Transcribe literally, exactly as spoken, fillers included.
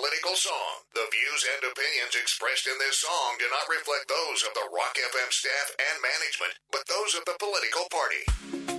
political song. The views and opinions expressed in this song do not reflect those of the Rock F M staff and management, but those of the political party.